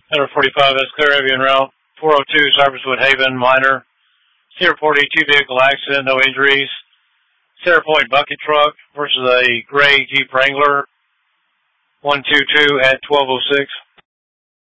Number 45, that's clear heavy en route. 402, Cypresswood Haven, minor. Cedar Port E2 vehicle accident, no injuries. Cedar Point bucket truck versus a gray Jeep Wrangler. 122 at 1206.